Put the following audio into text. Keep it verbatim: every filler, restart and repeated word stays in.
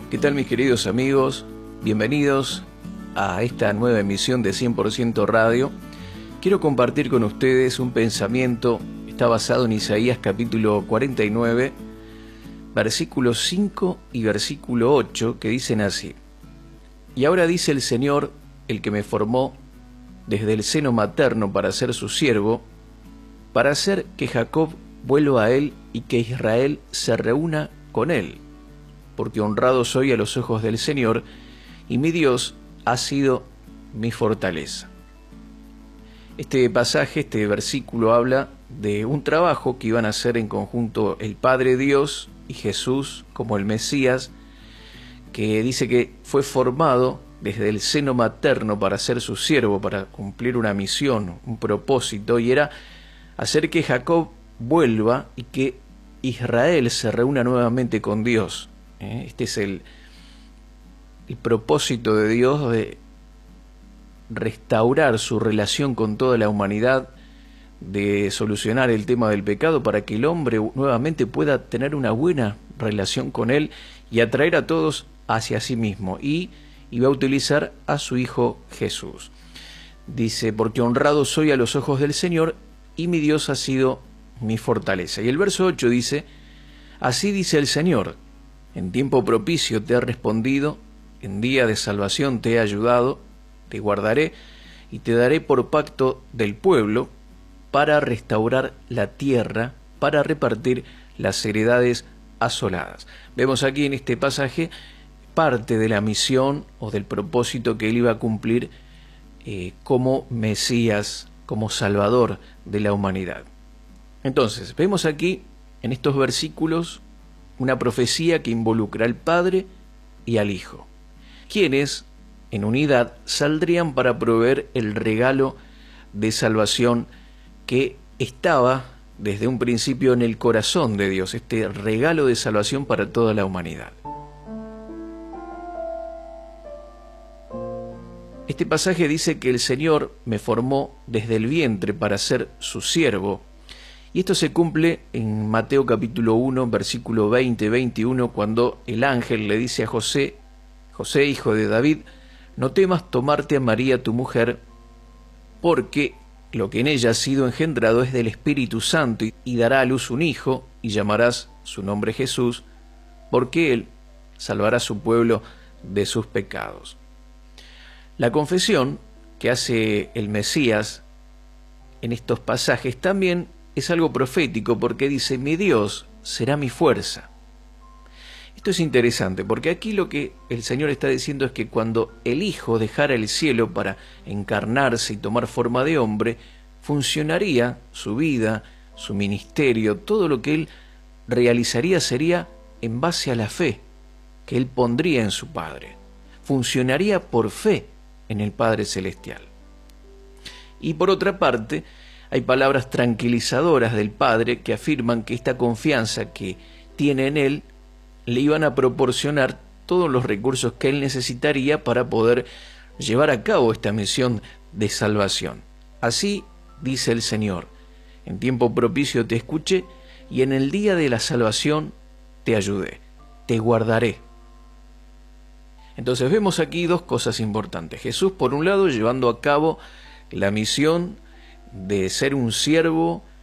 ¿Qué tal, mis queridos amigos? Bienvenidos a esta nueva emisión de cien por ciento Radio. Quiero compartir con ustedes un pensamiento, está basado en Isaías capítulo cuarenta y nueve, versículos cinco y versículo ocho, que dicen así: Y ahora dice el Señor, el que me formó desde el seno materno para ser su siervo, para hacer que Jacob vuelva a él y que Israel se reúna con él, porque honrado soy a los ojos del Señor, y mi Dios ha sido mi fortaleza. Este pasaje, este versículo habla de un trabajo que iban a hacer en conjunto el Padre Dios y Jesús como el Mesías, que dice que fue formado desde el seno materno para ser su siervo, para cumplir una misión, un propósito, y era hacer que Jacob vuelva y que Israel se reúna nuevamente con Dios. Este es el, el propósito de Dios, de restaurar su relación con toda la humanidad, de solucionar el tema del pecado para que el hombre nuevamente pueda tener una buena relación con Él y atraer a todos hacia sí mismo. Y, y va a utilizar a su Hijo Jesús. Dice, porque honrado soy a los ojos del Señor y mi Dios ha sido mi fortaleza. Y el verso ocho dice, así dice el Señor, en tiempo propicio te he respondido, en día de salvación te he ayudado, te guardaré y te daré por pacto del pueblo para restaurar la tierra, para repartir las heredades asoladas. Vemos aquí en este pasaje parte de la misión o del propósito que él iba a cumplir eh, como Mesías, como Salvador de la humanidad. Entonces, vemos aquí en estos versículos una profecía que involucra al Padre y al Hijo, quienes en unidad saldrían para proveer el regalo de salvación que estaba desde un principio en el corazón de Dios, este regalo de salvación para toda la humanidad. Este pasaje dice que el Señor me formó desde el vientre para ser su siervo. Y esto se cumple en Mateo capítulo uno, versículo veinte veintiuno, cuando el ángel le dice a José, José, hijo de David, no temas tomarte a María tu mujer, porque lo que en ella ha sido engendrado es del Espíritu Santo, y dará a luz un hijo, y llamarás su nombre Jesús, porque él salvará a su pueblo de sus pecados. La confesión que hace el Mesías en estos pasajes también es algo profético, porque dice, mi Dios será mi fuerza. Esto es interesante, porque aquí lo que el Señor está diciendo es que cuando el Hijo dejara el cielo para encarnarse y tomar forma de hombre, funcionaría su vida, su ministerio, todo lo que Él realizaría sería en base a la fe que Él pondría en su Padre. Funcionaría por fe en el Padre Celestial. Y por otra parte, hay palabras tranquilizadoras del Padre que afirman que esta confianza que tiene en Él le iban a proporcionar todos los recursos que Él necesitaría para poder llevar a cabo esta misión de salvación. Así dice el Señor, en tiempo propicio te escuché y en el día de la salvación te ayudé, te guardaré. Entonces vemos aquí dos cosas importantes. Jesús, por un lado, llevando a cabo la misión de ser un siervo